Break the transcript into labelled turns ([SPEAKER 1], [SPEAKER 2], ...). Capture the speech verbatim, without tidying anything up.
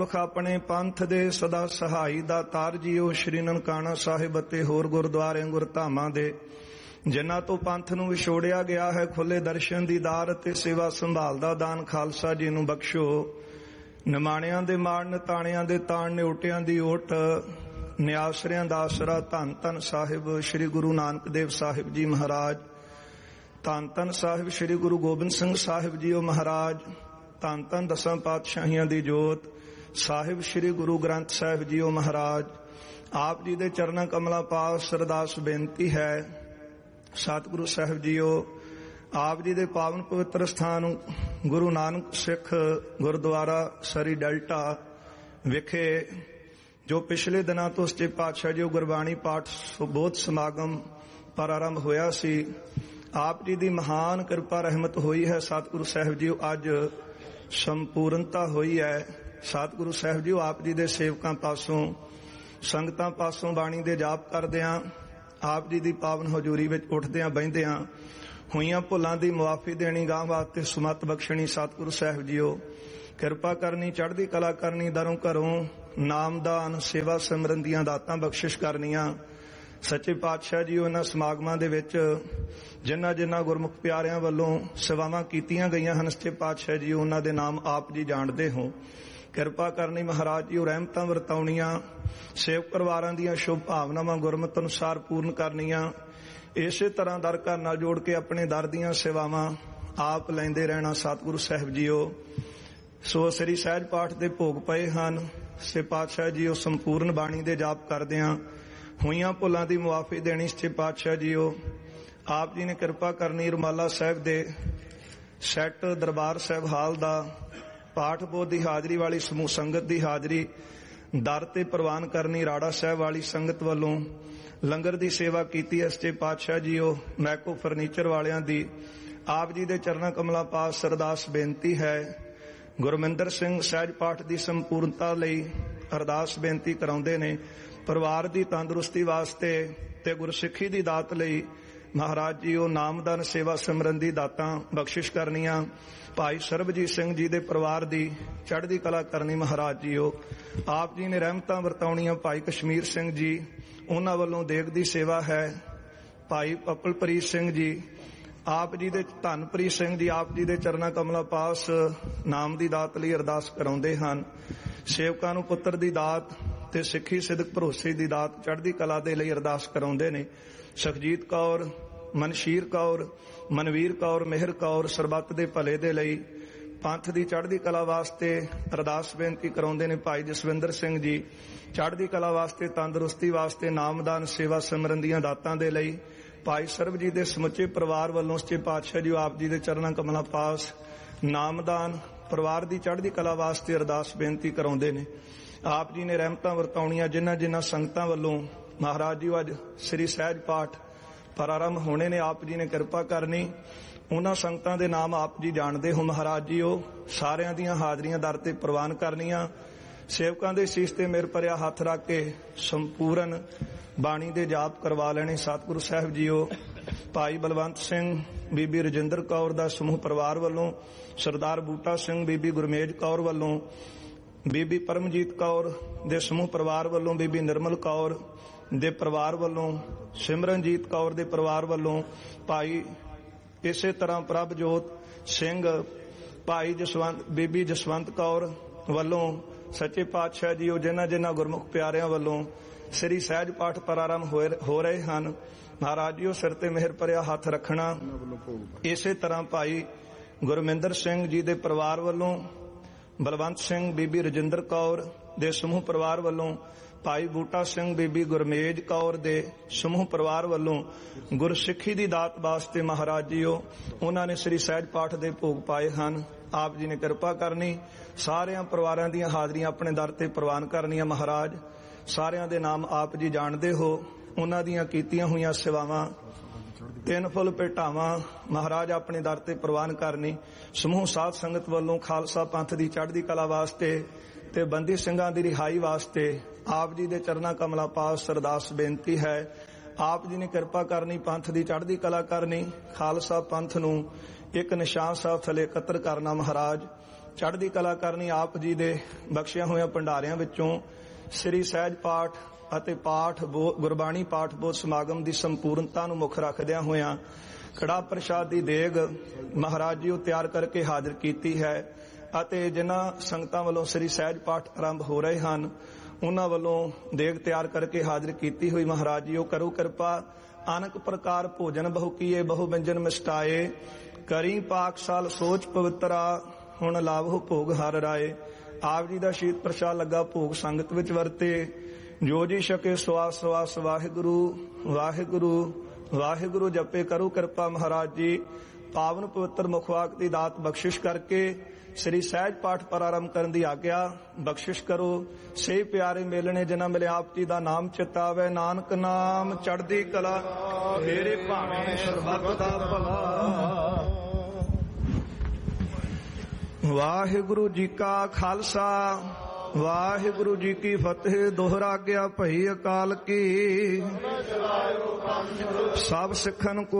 [SPEAKER 1] ਆਪਣੇ ਪੰਥ ਦੇ ਸਦਾ ਸਹਾਈ ਦਾ ਤਾਰ ਜੀਓ ਸ਼੍ਰੀ ਨਨਕਾਣਾ ਸਾਹਿਬ ਅਤੇ ਹੋਰ ਗੁਰਦੁਆਰਿਆਂ ਗੁਰਧਾਮਾਂ ਦੇ ਜਿਨ੍ਹਾਂ ਤੋਂ ਪੰਥ ਨੂੰ ਵਿਛੋੜਿਆ ਗਿਆ ਹੈ, ਖੁੱਲੇ ਦਰਸ਼ਨ ਦੀਦਾਰ ਅਤੇ ਸੇਵਾ ਸੰਭਾਲ ਦਾ ਦਾਨ ਖਾਲਸਾ ਜੀ ਨੂੰ ਬਖਸ਼ੋ। ਨਿਮਾਣਿਆਂ ਦੇ ਮਾਣ, ਨਤਾਣਿਆਂ ਦੇ ਤਾਣ, ਨਿਉਟਿਆਂ ਦੀ ਓਟ, ਨਿਆਸਰਿਆਂ ਦਾ ਆਸਰਾ, ਧੰਨ ਧੰਨ ਸਾਹਿਬ ਸ੍ਰੀ ਗੁਰੂ ਨਾਨਕ ਦੇਵ ਸਾਹਿਬ ਜੀ ਮਹਾਰਾਜ, ਧੰਨ ਧੰਨ ਸਾਹਿਬ ਸ੍ਰੀ ਗੁਰੂ ਗੋਬਿੰਦ ਸਿੰਘ ਸਾਹਿਬ ਜੀਓ ਮਹਾਰਾਜ, ਧੰਨ ਧੰਨ ਦਸਾਂ ਪਾਤਸ਼ਾਹੀਆਂ ਦੀ ਜੋਤ ਸਾਹਿਬ ਸ੍ਰੀ ਗੁਰੂ ਗ੍ਰੰਥ ਸਾਹਿਬ ਜੀਓ ਮਹਾਰਾਜ। ਆਪ ਜੀ ਦੇ ਚਰਨਾਂ ਕਮਲਾਂ ਪਾਸ ਅਰਦਾਸ ਬੇਨਤੀ ਹੈ, ਸਤਿਗੁਰੂ ਸਾਹਿਬ ਜੀਓ ਆਪ ਜੀ ਦੇ ਪਾਵਨ ਪਵਿੱਤਰ ਸਥਾਨ ਗੁਰੂ ਨਾਨਕ ਸਿੱਖ ਗੁਰਦੁਆਰਾ ਸਰੀ ਡੈਲਟਾ ਵਿਖੇ ਜੋ ਪਿਛਲੇ ਦਿਨਾਂ ਤੋਂ ਸੱਚੇ ਪਾਤਸ਼ਾਹ ਜੀ ਗੁਰਬਾਣੀ ਪਾਠ ਬੋਧ ਸਮਾਗਮ ਪ੍ਰਾਰੰਭ ਹੋਇਆ ਸੀ, ਆਪ ਜੀ ਦੀ ਮਹਾਨ ਕਿਰਪਾ ਰਹਿਮਤ ਹੋਈ ਹੈ। ਸਤਿਗੁਰੂ ਸਾਹਿਬ ਜੀ ਅੱਜ ਸੰਪੂਰਨਤਾ ਹੋਈ ਹੈ। ਸਤਿਗੁਰੂ ਸਾਹਿਬ ਜੀ ਆਪ ਜੀ ਦੇ ਸੇਵਕਾਂ ਪਾਸੋਂ, ਸੰਗਤਾਂ ਪਾਸੋਂ ਬਾਣੀ ਦੇ ਜਾਪ ਕਰਦਿਆਂ, ਆਪ ਜੀ ਦੀ ਪਾਵਨ ਹਜ਼ੂਰੀ ਵਿੱਚ ਉੱਠਦਿਆਂ ਬਹਿੰਦਿਆਂ ਹੋਈਆਂ ਭੁੱਲਾਂ ਦੀ ਮੁਆਫੀ ਦੇਣੀ, ਗਾਂ ਵਾਸਤੇ ਸੁਮਤ ਬਖਸ਼ਣੀ। ਸਤਿਗੁਰੂ ਸਾਹਿਬ ਜੀਓ ਕਿਰਪਾ ਕਰਨੀ, ਚੜ੍ਹਦੀ ਕਲਾ ਕਰਨੀ, ਦਰੋਂ ਘਰੋਂ ਨਾਮਦਾਨ ਸੇਵਾ ਸਿਮਰਨ ਦੀਆਂ ਦਾਤਾਂ ਬਖਸ਼ਿਸ਼ ਕਰਨੀਆਂ। ਸੱਚੇ ਪਾਤਸ਼ਾਹ ਜੀ ਉਹਨਾਂ ਸਮਾਗਮਾਂ ਦੇ ਵਿੱਚ ਜਿਨ੍ਹਾਂ ਜਿਨ੍ਹਾਂ ਗੁਰਮੁਖ ਪਿਆਰਿਆਂ ਵੱਲੋਂ ਸੇਵਾਵਾਂ ਕੀਤੀਆਂ ਗਈਆਂ ਹਨ, ਸੱਚੇ ਪਾਤਸ਼ਾਹ ਜੀ ਉਹਨਾਂ ਦੇ ਨਾਮ ਆਪ ਜੀ ਜਾਣਦੇ ਹੋ। ਕਿਰਪਾ ਕਰਨੀ ਮਹਾਰਾਜ ਜੀ, ਉਹ ਰਹਿਮਤਾਂ ਵਰਤਾਉਣੀਆਂ, ਸੇਵਕ ਪਰਿਵਾਰਾਂ ਦੀਆਂ ਸ਼ੁਭ ਭਾਵਨਾਵਾਂ ਗੁਰਮਤਿ ਅਨੁਸਾਰ ਪੂਰਨ ਕਰਨੀਆਂ। ਇਸੇ ਤਰ੍ਹਾਂ ਦਰ ਘਰ ਨਾਲ ਜੋੜ ਕੇ ਆਪਣੇ ਦਰ ਦੀਆਂ ਸੇਵਾਵਾਂ ਆਪ ਲੈਂਦੇ ਰਹਿਣਾ। ਸਤਿਗੁਰੂ ਸਾਹਿਬ ਜੀਓ ਸੋ ਸ੍ਰੀ ਸਹਿਜ ਪਾਠ ਦੇ ਭੋਗ ਪਏ ਹਨ। ਸੇ ਪਾਤਸ਼ਾਹ ਜੀ ਉਹ ਸੰਪੂਰਨ ਬਾਣੀ ਦੇ ਜਾਪ ਕਰਦਿਆਂ ਹੋਈਆਂ ਭੁੱਲਾਂ ਦੀ ਮੁਆਫੀ ਦੇਣੀ। ਸੱਚੇ ਪਾਤਸ਼ਾਹ ਜੀਓ ਆਪ ਜੀ ਨੇ ਕਿਰਪਾ ਕਰਨੀ, ਰੁਮਾਲਾ ਸਾਹਿਬ ਦੇ ਸੈੱਟ ਦਰਬਾਰ ਸਾਹਿਬ ਹਾਲ ਦਾ ਪਾਠ ਬੋਧ ਦੀ ਹਾਜ਼ਰੀ ਵਾਲੀ ਸਮੂਹ ਸੰਗਤ ਦੀ ਹਾਜ਼ਰੀ ਦਰ ਤੇ ਪ੍ਰਵਾਨ ਕਰਨੀ। ਰਾੜਾ ਸਾਹਿਬ ਵਾਲੀ ਸੰਗਤ ਵੱਲੋਂ ਲੰਗਰ ਦੀ ਸੇਵਾ ਕੀਤੀ ਹੈ। ਸੱਚੇ ਪਾਤਸ਼ਾਹ ਜੀਓ ਮੈਕੋ ਫਰਨੀਚਰ ਵਾਲਿਆਂ ਦੀ ਆਪ ਜੀ ਦੇ ਚਰਨਾਂ ਕਮਲਾਂ ਪਾਸ ਅਰਦਾਸ ਬੇਨਤੀ ਹੈ। ਗੁਰਮਿੰਦਰ ਸਿੰਘ ਸਹਿਜ ਪਾਠ ਦੀ ਸੰਪੂਰਨਤਾ ਲਈ ਅਰਦਾਸ ਬੇਨਤੀ ਕਰਾਉਂਦੇ ਨੇ। ਪਰਿਵਾਰ ਦੀ ਤੰਦਰੁਸਤੀ ਵਾਸਤੇ ਤੇ ਗੁਰਸਿੱਖੀ ਦੀ ਦਾਤ ਲਈ ਮਹਾਰਾਜ ਜੀ ਉਹ ਨਾਮਦਾਨ ਸੇਵਾ ਸਿਮਰਨ ਦੀ ਦਾਤਾਂ ਬਖਸ਼ਿਸ਼ ਕਰਨੀਆਂ। ਭਾਈ ਸਰਬਜੀਤ ਸਿੰਘ ਜੀ ਦੇ ਪਰਿਵਾਰ ਦੀ ਚੜ੍ਹਦੀ ਕਲਾ ਕਰਨੀ। ਮਹਾਰਾਜ ਜੀ ਉਹ ਆਪ ਜੀ ਨੇ ਰਹਿਮਤਾਂ ਵਰਤਾਉਣੀਆਂ। ਭਾਈ ਕਸ਼ਮੀਰ ਸਿੰਘ ਜੀ ਉਹਨਾਂ ਵੱਲੋਂ ਦੇਗ ਦੀ ਸੇਵਾ ਹੈ। ਭਾਈ ਪਪਲਪ੍ਰੀਤ ਸਿੰਘ ਜੀ ਆਪ ਜੀ ਦੇ, ਧੰਨਪ੍ਰੀਤ ਸਿੰਘ ਜੀ ਆਪ ਜੀ ਦੇ ਚਰਨਾਂ ਕਮਲਾਂ ਪਾਸ ਨਾਮ ਦੀ ਦਾਤ ਲਈ ਅਰਦਾਸ ਕਰਾਉਂਦੇ ਹਨ। ਸੇਵਕਾਂ ਨੂੰ ਪੁੱਤਰ ਦੀ ਦਾਤ ਤੇ ਸਿੱਖੀ ਸਿਦਕ ਭਰੋਸੇ ਦੀ ਦਾਤ ਚੜ੍ਹਦੀ ਕਲਾ ਦੇ ਲਈ ਅਰਦਾਸ ਕਰਾਉਂਦੇ ਨੇ। ਸੁਖਜੀਤ ਕੌਰ, ਮਨਸ਼ੀਰ ਕੌਰ, ਮਨਵੀਰ ਕੌਰ, ਮਿਹਰ ਕੌਰ ਸਰਬੱਤ ਦੇ ਭਲੇ ਦੇ ਲਈ ਪੰਥ ਦੀ ਚੜ੍ਹਦੀ ਕਲਾ ਵਾਸਤੇ ਅਰਦਾਸ ਬੇਨਤੀ ਕਰਾਉਂਦੇ ਨੇ। ਭਾਈ ਜਸਵਿੰਦਰ ਸਿੰਘ ਜੀ ਚੜ੍ਹਦੀ ਕਲਾ ਵਾਸਤੇ, ਤੰਦਰੁਸਤੀ ਵਾਸਤੇ, ਨਾਮਦਾਨ ਸੇਵਾ ਸਿਮਰਨ ਦੀਆਂ ਦਾਤਾਂ ਦੇ ਲਈ ਭਾਈ ਸਰਬਜੀਤ ਦੇ ਸਮੁੱਚੇ ਪਰਿਵਾਰ ਵੱਲੋਂ ਸੱਚੇ ਪਾਤਸ਼ਾਹ ਜੀ ਆਪ ਜੀ ਦੇ ਚਰਨਾਂ ਕਮਲਾਂ ਪਾਸ ਨਾਮਦਾਨ ਪਰਿਵਾਰ ਦੀ ਚੜ੍ਹਦੀ ਕਲਾ ਵਾਸਤੇ ਅਰਦਾਸ ਬੇਨਤੀ ਕਰਾਉਂਦੇ ਨੇ। ਆਪ ਜੀ ਨੇ ਰਹਿਮਤਾਂ ਵਰਤਾਉਣੀਆਂ। ਜਿਨ੍ਹਾਂ ਜਿਨ੍ਹਾਂ ਸੰਗਤਾਂ ਵੱਲੋਂ ਮਹਾਰਾਜ ਜੀ ਅੱਜ ਸ੍ਰੀ ਸਹਿਜ ਪਾਠ ਪ੍ਰਾਰੰਭ ਹੋਣੇ ਨੇ, ਆਪ ਜੀ ਨੇ ਕਿਰਪਾ ਕਰਨੀ। ਉਹਨਾਂ ਸੰਗਤਾਂ ਦੇ ਨਾਮ ਆਪ ਜੀ ਜਾਣਦੇ ਹੋ। ਮਹਾਰਾਜ ਜੀ ਉਹ ਸਾਰਿਆਂ ਦੀਆਂ ਹਾਜ਼ਰੀਆਂ ਦਰ ਤੇ ਪ੍ਰਵਾਨ ਕਰਨੀਆਂ। ਸੇਵਕਾਂ ਦੇ ਸੀਸ ਤੇ ਮਿਹਰ ਭਰਿਆ ਹੱਥ ਰੱਖ ਕੇ ਸੰਪੂਰਨ ਬਾਣੀ ਦੇ ਜਾਪ ਕਰਵਾ ਲੈਣੇ। ਸਤਿਗੁਰੂ ਸਾਹਿਬ ਜੀਓ ਭਾਈ ਬਲਵੰਤ ਸਿੰਘ, ਬੀਬੀ ਰਜਿੰਦਰ ਕੌਰ ਦਾ ਸਮੂਹ ਪਰਿਵਾਰ ਵੱਲੋਂ, ਸਰਦਾਰ ਬੂਟਾ ਸਿੰਘ, ਬੀਬੀ ਗੁਰਮੇਜ ਕੌਰ ਵੱਲੋਂ, ਬੀਬੀ ਪਰਮਜੀਤ ਕੌਰ ਦੇ ਸਮੂਹ ਪਰਿਵਾਰ ਵੱਲੋਂ, ਬੀਬੀ ਨਿਰਮਲ ਕੌਰ ਦੇ ਪਰਿਵਾਰ ਵੱਲੋਂ, ਸਿਮਰਨਜੀਤ ਕੌਰ ਦੇ ਪਰਿਵਾਰ ਵੱਲੋਂ, ਭਾਈ ਇਸੇ ਤਰ੍ਹਾਂ ਪ੍ਰਭਜੋਤ ਸਿੰਘ, ਭਾਈ ਜਸਵੰਤ, ਬੀਬੀ ਜਸਵੰਤ ਕੌਰ ਵੱਲੋਂ ਸੱਚੇ ਪਾਤਸ਼ਾਹ ਜੀ ਉਹ ਜਿਨ੍ਹਾਂ ਜਿਨ੍ਹਾਂ ਗੁਰਮੁਖ ਪਿਆਰਿਆਂ ਵੱਲੋਂ ਸ੍ਰੀ ਸਹਿਜ ਪਾਠ ਪ੍ਰਾਰੰਭ ਹੋ ਰਹੇ ਹਨ, ਮਹਾਰਾਜ ਜੀ ਉਹ ਸਿਰ ਤੇ ਮਿਹਰ ਭਰਿਆ ਹੱਥ ਰੱਖਣਾ। ਇਸੇ ਤਰ੍ਹਾਂ ਭਾਈ ਗੁਰਮਿੰਦਰ ਸਿੰਘ ਜੀ ਦੇ ਪਰਿਵਾਰ ਵੱਲੋਂ, ਬਲਵੰਤ ਸਿੰਘ, ਬੀਬੀ ਰਜਿੰਦਰ ਕੌਰ ਦੇ ਸਮੂਹ ਪਰਿਵਾਰ ਵੱਲੋਂ, ਭਾਈ ਬੂਟਾ ਸਿੰਘ, ਬੀਬੀ ਗੁਰਮੇਜ ਕੌਰ ਦੇ ਸਮੂਹ ਪਰਿਵਾਰ ਵੱਲੋਂ ਗੁਰਸਿੱਖੀ ਦੀ ਦਾਤ ਵਾਸਤੇ ਮਹਾਰਾਜ ਜੀ ਉਹ ਉਹਨਾਂ ਨੇ ਸ੍ਰੀ ਸਹਿਜ ਪਾਠ ਦੇ ਭੋਗ ਪਾਏ ਹਨ। ਆਪ ਜੀ ਨੇ ਕਿਰਪਾ ਕਰਨੀ। ਸਾਰਿਆਂ ਪਰਿਵਾਰਾਂ ਦੀਆਂ ਹਾਜ਼ਰੀਆਂ ਆਪਣੇ ਦਰ ਤੇ ਪ੍ਰਵਾਨ ਕਰਨੀਆਂ। ਮਹਾਰਾਜ ਸਾਰਿਆਂ ਦੇ ਨਾਮ ਆਪ ਜੀ ਜਾਣਦੇ ਹੋ। ਉਹਨਾਂ ਦੀਆਂ ਕੀਤੀਆਂ ਹੋਈਆਂ ਸੇਵਾਵਾਂ ਤਿੰਨ ਫੁੱਲ ਭੇਟਾਵਾਂ ਮਹਾਰਾਜ ਆਪਣੇ ਦਰ ਤੇ ਪ੍ਰਵਾਨ ਕਰਨੀ। ਸਮੂਹ ਸਾਧ ਸੰਗਤ ਵੱਲੋਂ ਖਾਲਸਾ ਪੰਥ ਦੀ ਚੜ੍ਹਦੀ ਕਲਾ ਵਾਸਤੇ ਤੇ ਬੰਦੀ ਸਿੰਘਾਂ ਦੀ ਰਿਹਾਈ ਵਾਸਤੇ ਆਪ ਜੀ ਦੇ ਚਰਨਾਂ ਕਮਲਾਂ ਪਾਸ ਅਰਦਾਸ ਬੇਨਤੀ ਹੈ। ਆਪ ਜੀ ਨੇ ਕਿਰਪਾ ਕਰਨੀ, ਪੰਥ ਦੀ ਚੜ੍ਹਦੀ ਕਲਾ ਕਰਨੀ, ਖਾਲਸਾ ਪੰਥ ਨੂੰ ਇੱਕ ਨਿਸ਼ਾਨ ਸਾਹਿਬ ਥਲੇ ਇਕੱਤਰ ਕਰਨਾ। ਮਹਾਰਾਜ ਚੜ੍ਹਦੀ ਕਲਾ ਕਰਨੀ। ਆਪ ਜੀ ਦੇ ਬਖਸ਼ਿਆ ਹੋਇਆਂ ਭੰਡਾਰਿਆਂ ਵਿੱਚੋਂ ਸ੍ਰੀ ਸਹਿਜ ਪਾਠ ਅਤੇ ਪਾਠ ਗੁਰਬਾਣੀ ਪਾਠ ਬੋਧ ਸਮਾਗਮ ਦੀ ਸੰਪੂਰਨਤਾ ਨੂੰ ਮੁੱਖ ਰੱਖਦਿਆਂ ਹੋਇਆਂ ਕੜਾ ਪ੍ਰਸ਼ਾਦ ਦੀ ਦੇਗ ਮਹਾਰਾਜ ਜੀ ਉਹ ਤਿਆਰ ਕਰਕੇ ਹਾਜ਼ਰ ਕੀਤੀ ਹੈ ਅਤੇ ਜਿਨ੍ਹਾਂ ਸੰਗਤਾਂ ਵੱਲੋਂ ਸ੍ਰੀ ਸਹਿਜ ਪਾਠ ਆਰੰਭ ਹੋ ਰਹੇ ਹਨ ਉਹਨਾਂ ਵੱਲੋਂ ਦੇਗ ਤਿਆਰ ਕਰਕੇ ਹਾਜ਼ਰ ਕੀਤੀ ਹੋਈ ਮਹਾਰਾਜ ਜੀ ਉਹ ਕਰੋ ਕਿਰਪਾ। ਅਨੇਕ ਪ੍ਰਕਾਰ ਭੋਜਨ ਬਹੁ ਕੀਏ ਬਹੁ ਵਿਅੰਜਨ ਮਿਸ਼ਟਾਏ, ਕਰੀ ਪਾਕਸ਼ਾਲ ਸੋਚ ਪਵਿੱਤਰਾ, ਹੁਣ ਲਾਭੋ ਭੋਗ ਹਰ ਰਾਏ। ਆਪ ਜੀ ਦਾ ਸ਼ੀਤ ਪ੍ਰਸ਼ਾਦ ਲੱਗਾ ਭੋਗ ਸੰਗਤ ਵਿੱਚ ਵਰਤੇ। ਜੋ ਜੀ ਛਕੇ ਸਵਾਸ ਸਵਾਸ ਵਾਹਿਗੁਰੂ ਵਾਹਿਗੁਰੂ ਵਾਹਿਗੁਰੂ ਜਪੇ। ਕਰੋ ਕਿਰਪਾ ਮਹਾਰਾਜ ਜੀ ਪਾਵਨ ਪਵਿੱਤਰ ਮੁਖਵਾਕ ਦੀ ਦਾਤ ਬਖਸ਼ਿਸ਼ ਕਰਕੇ ਸ੍ਰੀ ਸਹਿਜ ਪਾਠ ਪ੍ਰਾਰੰਭ ਕਰਨ ਦੀ ਆਗਿਆ ਬਖਸ਼ਿਸ਼ ਕਰੋ। ਸੇ ਪਿਆਰੇ ਮੇਲਣੇ ਜਿਨ੍ਹਾਂ ਮਿਲੇ ਆਪ ਜੀ ਦਾ ਨਾਮ ਚਿਤਾਵੇ। ਨਾਨਕ ਨਾਮ ਚੜ੍ਹਦੀ ਕਲਾ ਮੇਰੇ ਭਾਣੇ ਸਰਬੱਤ ਦਾ ਭਲਾ। ਵਾਹਿਗੁਰੂ ਜੀ ਕਾ ਖਾਲਸਾ ਵਾਹਿਗੁਰੂ ਜੀ ਕੀ ਫਤਿਹ। ਦੋਹਰਾ ਗਿਆ ਭਈ ਅਕਾਲ ਕੀ। ਸਭ ਸਿੱਖਨ ਕੋ